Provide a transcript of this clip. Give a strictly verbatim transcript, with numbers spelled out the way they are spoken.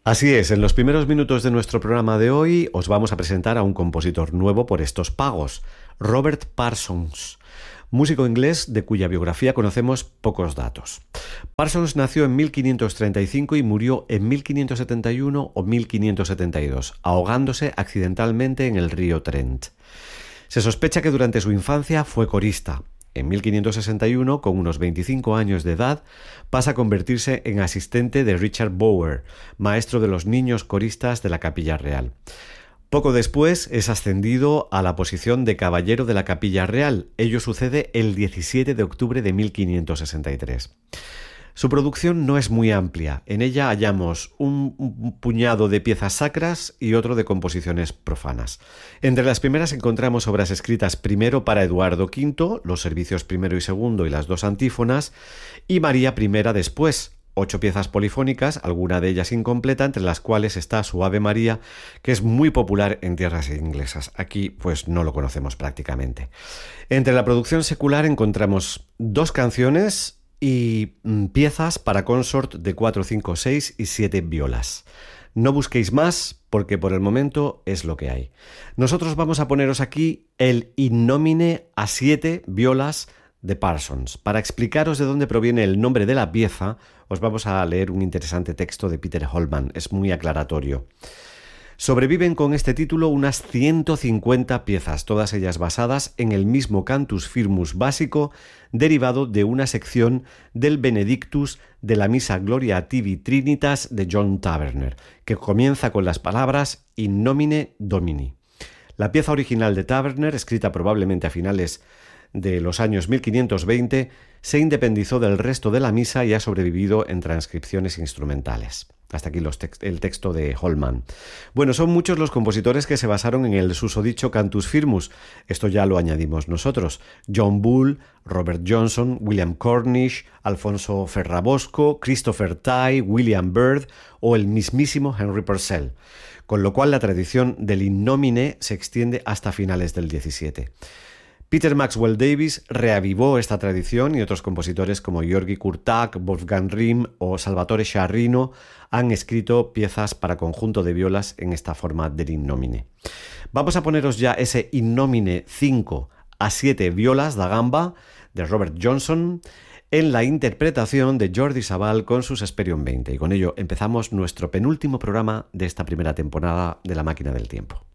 Así es, en los primeros minutos de nuestro programa de hoy os vamos a presentar a un compositor nuevo por estos pagos, Robert Parsons, músico inglés de cuya biografía conocemos pocos datos. Parsons nació en mil quinientos treinta y cinco y murió en mil quinientos setenta y uno o mil quinientos setenta y dos, ahogándose accidentalmente en el río Trent. Se sospecha que durante su infancia fue corista. En mil quinientos sesenta y uno, con unos veinticinco años de edad, pasa a convertirse en asistente de Richard Bower, maestro de los niños coristas de la Capilla Real. Poco después es ascendido a la posición de caballero de la Capilla Real. Ello sucede el diecisiete de octubre de mil quinientos sesenta y tres. Su producción no es muy amplia. En ella hallamos un, un puñado de piezas sacras y otro de composiciones profanas. Entre las primeras encontramos obras escritas primero para Eduardo quinto, los servicios primero y segundo y las dos antífonas, y María I después, ocho piezas polifónicas, alguna de ellas incompleta, entre las cuales está su Ave María, que es muy popular en tierras inglesas. Aquí pues no lo conocemos prácticamente. Entre la producción secular encontramos dos canciones y mm, piezas para consort de cuatro, cinco, seis y siete violas. No busquéis más porque por el momento es lo que hay. Nosotros vamos a poneros aquí el In Nomine a siete violas de Parsons. Para explicaros de dónde proviene el nombre de la pieza, os vamos a leer un interesante texto de Peter Holman. Es muy aclaratorio. Sobreviven con este título unas ciento cincuenta piezas, todas ellas basadas en el mismo Cantus Firmus básico, derivado de una sección del Benedictus de la Misa Gloria Tibi Trinitas de John Taverner, que comienza con las palabras In nomine Domini. La pieza original de Taverner, escrita probablemente a finales de los años mil quinientos veinte, se independizó del resto de la misa y ha sobrevivido en transcripciones instrumentales. Hasta aquí los text- el texto de Holman. Bueno, son muchos los compositores que se basaron en el susodicho Cantus Firmus. Esto ya lo añadimos nosotros. John Bull, Robert Johnson, William Cornish, Alfonso Ferrabosco, Christopher Tye, William Byrd o el mismísimo Henry Purcell. Con lo cual la tradición del In Nomine se extiende hasta finales del diecisiete. Peter Maxwell Davies reavivó esta tradición y otros compositores como György Kurták, Wolfgang Rihm o Salvatore Sciarrino han escrito piezas para conjunto de violas en esta forma del In Nomine. Vamos a poneros ya ese In Nomine cinco a siete violas da gamba de Robert Johnson en la interpretación de Jordi Savall con sus Hesperion veinte. Y con ello empezamos nuestro penúltimo programa de esta primera temporada de La Máquina del Tiempo.